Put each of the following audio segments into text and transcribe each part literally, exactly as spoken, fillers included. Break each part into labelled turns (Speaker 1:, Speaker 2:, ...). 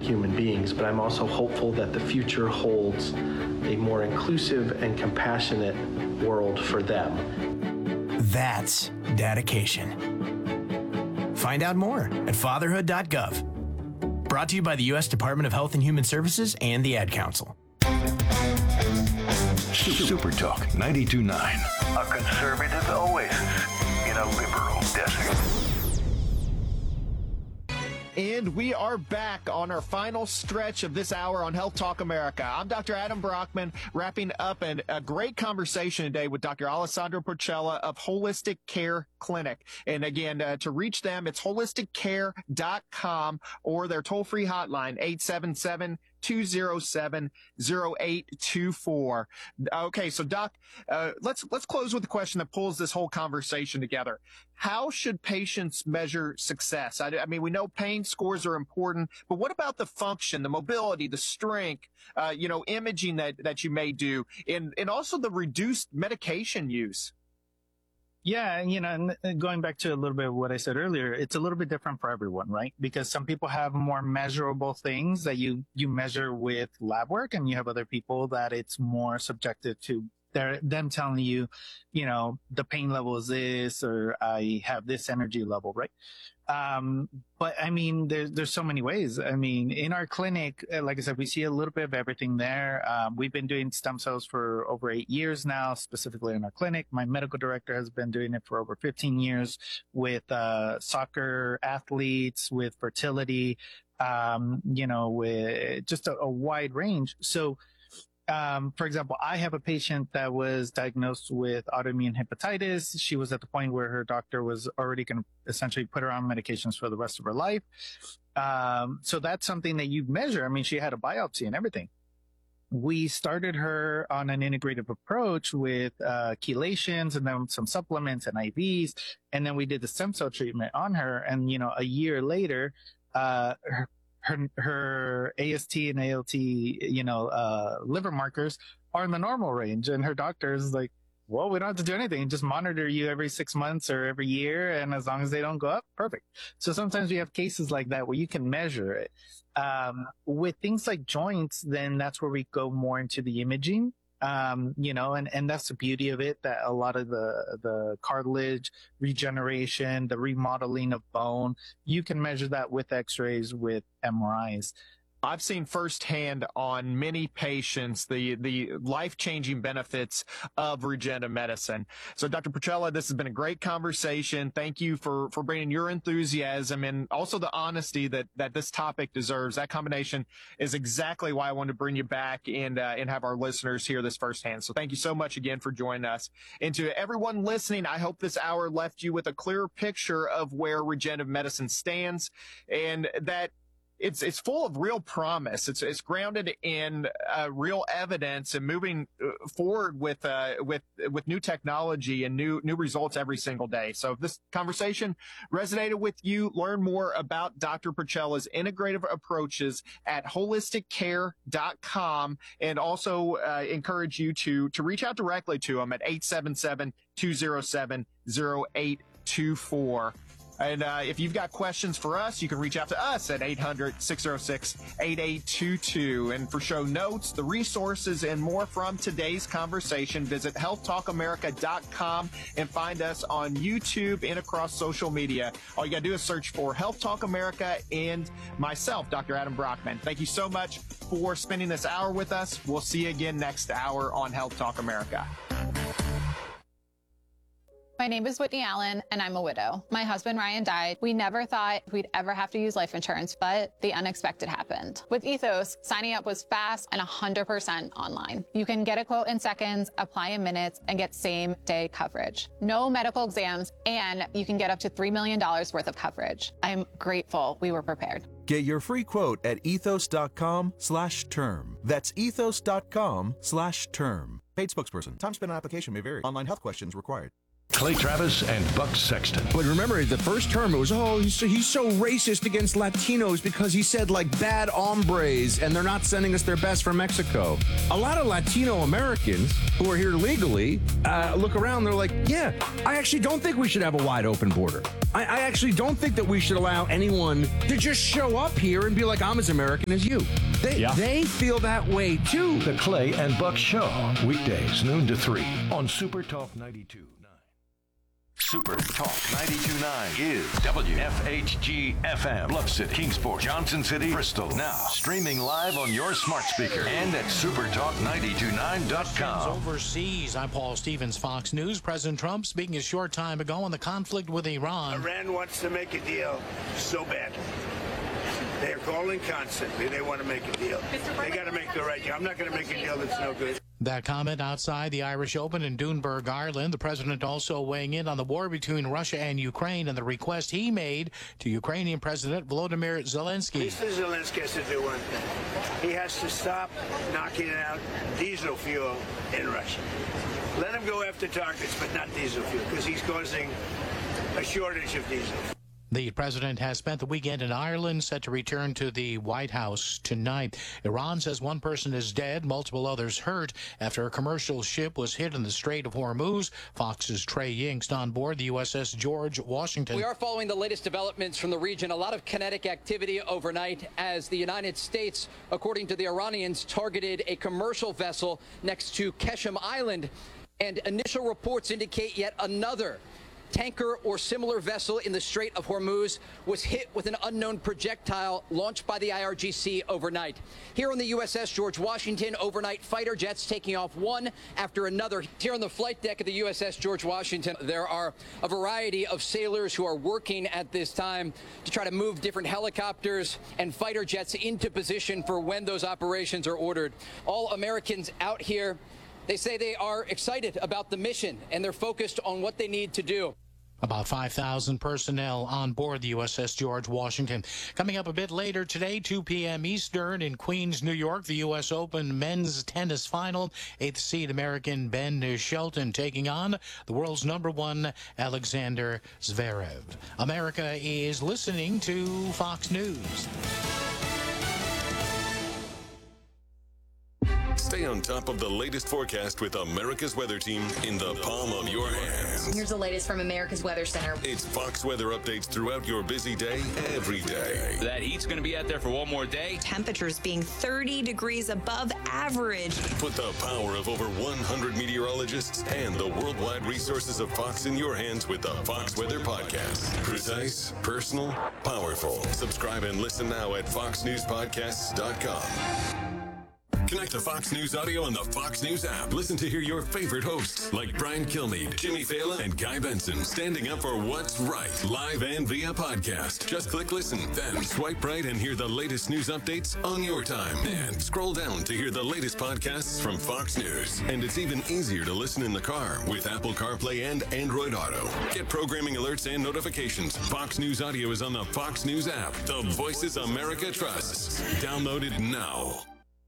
Speaker 1: human beings, but I'm also hopeful that the future holds a more inclusive and compassionate world for them.
Speaker 2: That's dedication. Find out more at fatherhood dot gov. Brought to you by the U S Department of Health and Human Services and the Ad Council.
Speaker 3: Super Talk ninety-two point nine, a conservative oasis in a liberal desert.
Speaker 4: And we are back on our final stretch of this hour on Health Talk America. I'm Doctor Adam Brockman, wrapping up an, a great conversation today with Doctor Alessandro Porcella of Holistic Care Clinic. And again, uh, to reach them, it's holistic care dot com or their toll-free hotline, eight seven seven, two oh seven, oh eight two four. Okay, so Doc, uh, let's let's close with the question that pulls this whole conversation together. How should patients measure success? I, I mean, we know pain scores are important, but what about the function, the mobility, the strength, uh, you know, imaging that, that you may do, and, and also the reduced medication use?
Speaker 5: Yeah, you know, and going back to a little bit of what I said earlier, it's a little bit different for everyone, right? Because some people have more measurable things that you, you measure with lab work, and you have other people that it's more subjective to their, them telling you, you know, the pain level is this, or I have this energy level, right? Um, but I mean, there's, there's so many ways. I mean, in our clinic, like I said, we see a little bit of everything there. Um, we've been doing stem cells for over eight years now, specifically in our clinic. My medical director has been doing it for over fifteen years with, uh, soccer athletes, with fertility, um, you know, with just a, a wide range. So, Um, for example, I have a patient that was diagnosed with autoimmune hepatitis. She was at the point where her doctor was already going to essentially put her on medications for the rest of her life. Um, so that's something that you measure. I mean, she had a biopsy and everything. We started her on an integrative approach with uh, chelations and then some supplements and I Vs. And then we did the stem cell treatment on her. And, you know, a year later, uh, her Her, her A S T and A L T, you know, uh, liver markers are in the normal range. And her doctor is like, well, we don't have to do anything. Just monitor you every six months or every year. And as long as they don't go up, perfect. So sometimes we have cases like that where you can measure it. Um, with things like joints, then that's where we go more into the imaging. Um, you know, and, and that's the beauty of it, that a lot of the, the cartilage regeneration, the remodeling of bone, you can measure that with x-rays, with M R Is.
Speaker 4: I've seen firsthand on many patients the, the life-changing benefits of regenerative medicine. So, Doctor Porcella, this has been a great conversation. Thank you for, for bringing your enthusiasm and also the honesty that, that this topic deserves. That combination is exactly why I wanted to bring you back and, uh, and have our listeners hear this firsthand. So thank you so much again for joining us. And to everyone listening, I hope this hour left you with a clearer picture of where regenerative medicine stands, and that It's it's full of real promise. It's it's grounded in uh, real evidence and moving forward with uh, with with new technology and new new results every single day. So if this conversation resonated with you, learn more about Doctor Porcella's integrative approaches at holistic care dot com, and also uh, encourage you to to reach out directly to him at eight seven seven, two oh seven, oh eight two four. And uh, if you've got questions for us, you can reach out to us at eight hundred, six oh six, eight eight two two. And for show notes, the resources, and more from today's conversation, visit health talk america dot com and find us on YouTube and across social media. All you got to do is search for Health Talk America and myself, Doctor Adam Brockman. Thank you so much for spending this hour with us. We'll see you again next hour on Health Talk America.
Speaker 6: My name is Whitney Allen, and I'm a widow. My husband, Ryan, died. We never thought we'd ever have to use life insurance, but the unexpected happened. With Ethos, signing up was fast and one hundred percent online. You can get a quote in seconds, apply in minutes, and get same-day coverage. No medical exams, and you can get up to three million dollars worth of coverage. I'm grateful we were prepared.
Speaker 7: Get your free quote at ethos.com slash term. That's ethos.com slash term. Paid spokesperson. Time spent on application may vary. Online health questions required.
Speaker 3: Clay Travis and Buck Sexton.
Speaker 8: But remember, the first term, it was, oh, he's so, he's so racist against Latinos because he said, like, bad hombres, and they're not sending us their best from Mexico. A lot of Latino Americans who are here legally uh, look around, they're like, yeah, I actually don't think we should have a wide open border. I, I actually don't think that we should allow anyone to just show up here and be like, I'm as American as you. They,
Speaker 3: Yeah.
Speaker 8: they feel that way, too.
Speaker 3: The Clay and Buck Show, weekdays, noon to three, on Super Talk ninety-two point nine. Super Talk ninety-two point nine is W F H G F M, Bluff City, Kingsport, Johnson City, Bristol. Now, streaming live on your smart speaker and at super talk nine two nine dot com.
Speaker 9: Overseas, I'm Paul Stevens, Fox News. President Trump speaking a short time ago on the conflict with Iran.
Speaker 10: Iran wants to make a deal so badly. They're calling constantly. They want to make a deal. They got to make the right deal. I'm not going to make a deal that's no good.
Speaker 9: That comment outside the Irish Open in Dunburg, Ireland. The president also weighing in on the war between Russia and Ukraine and the request he made to Ukrainian President Volodymyr Zelensky.
Speaker 10: Mister Zelensky has to do one thing. He has to stop knocking out diesel fuel in Russia. Let him go after targets, but not diesel fuel, because he's causing a shortage of diesel.
Speaker 9: The president has spent the weekend in Ireland, set to return to the White House tonight. Iran says one person is dead, multiple others hurt after a commercial ship was hit in the Strait of Hormuz. Fox's Trey Yingst on board the U S S George Washington.
Speaker 11: We are following the latest developments from the region. A lot of kinetic activity overnight as the United States, according to the Iranians, targeted a commercial vessel next to Keshem Island. And initial reports indicate yet another tanker or similar vessel in the Strait of Hormuz was hit with an unknown projectile launched by the I R G C overnight. Here on the U S S George Washington, overnight fighter jets taking off one after another. Here on the flight deck of the U S S George Washington, there are a variety of sailors who are working at this time to try to move different helicopters and fighter jets into position for when those operations are ordered. All Americans out here, they say they are excited about the mission and they're focused on what they need to do.
Speaker 9: About five thousand personnel on board the U S S George Washington. Coming up a bit later today, two p.m. Eastern in Queens, New York, the U S Open men's tennis final. Eighth seed American Ben Shelton taking on the world's number one Alexander Zverev. America is listening to Fox News.
Speaker 12: Stay on top of the latest forecast with America's Weather Team in the palm of your hands.
Speaker 13: Here's the latest from America's Weather Center.
Speaker 12: It's Fox weather updates throughout your busy day, every day.
Speaker 14: That heat's going to be out there for one more day.
Speaker 13: Temperatures being thirty degrees above average.
Speaker 12: Put the power of over one hundred meteorologists and the worldwide resources of Fox in your hands with the Fox Weather Podcast. Precise, personal, powerful. Subscribe and listen now at fox news podcasts dot com. Connect to Fox News Audio on the Fox News app. Listen to hear your favorite hosts like Brian Kilmeade, Jimmy Fallon, and Guy Benson standing up for what's right, live and via podcast. Just click listen, then swipe right and hear the latest news updates on your time. And scroll down to hear the latest podcasts from Fox News. And it's even easier to listen in the car with Apple CarPlay and Android Auto. Get programming alerts and notifications. Fox News Audio is on the Fox News app. The voices America trusts. Download it now.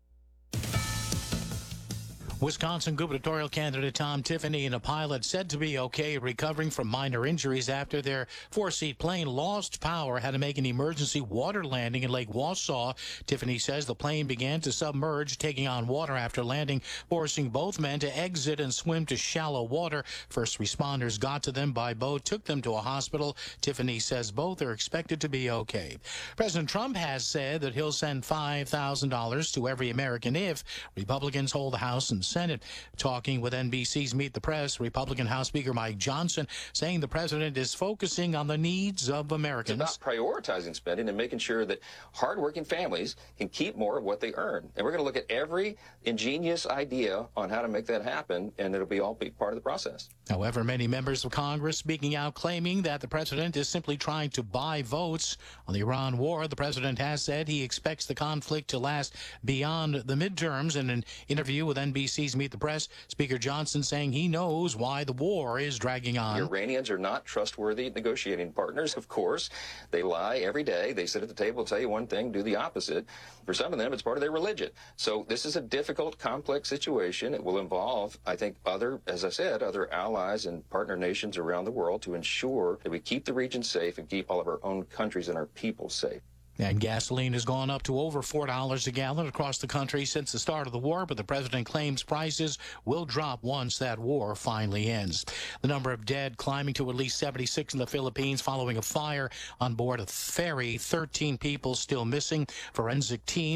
Speaker 9: Wisconsin gubernatorial candidate Tom Tiffany and a pilot said to be okay, recovering from minor injuries after their four-seat plane lost power, had to make an emergency water landing in Lake Wausau. Tiffany says the plane began to submerge, taking on water after landing, forcing both men to exit and swim to shallow water. First responders got to them by boat, took them to a hospital. Tiffany says both are expected to be okay. President Trump has said that he'll send five thousand dollars to every American if Republicans hold the House and Senate. Talking with N B C's Meet the Press, Republican House Speaker Mike Johnson saying the president is focusing on the needs of Americans.
Speaker 15: It's about prioritizing spending and making sure that hardworking families can keep more of what they earn. And we're going to look at every ingenious idea on how to make that happen, and it'll be all be part of the process.
Speaker 9: However, many members of Congress speaking out claiming that the president is simply trying to buy votes on the Iran war. The president has said he expects the conflict to last beyond the midterms. In an interview with N B C C's Meet the Press, Speaker Johnson saying he knows why the war is dragging on.
Speaker 15: The Iranians are not trustworthy negotiating partners, of course. They lie every day. They sit at the table, tell you one thing, do the opposite. For some of them, it's part of their religion. So this is a difficult, complex situation. It will involve, I think, other, as I said, other allies and partner nations around the world to ensure that we keep the region safe and keep all of our own countries and our people safe.
Speaker 9: And gasoline has gone up to over four dollars a gallon across the country since the start of the war, but the president claims prices will drop once that war finally ends. The number of dead climbing to at least seventy-six in the Philippines following a fire on board a ferry. thirteen people still missing. Forensic teams